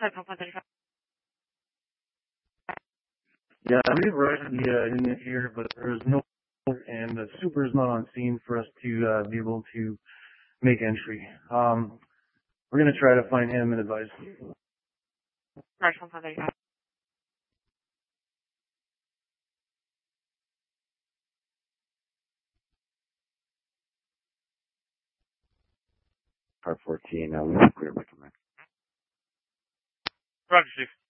Yeah, we've arrived in here, but there's no, and the super is not on scene for us to be able to make entry. We're gonna try to find him and advise. Part 14, clear by command. Roger, Chief.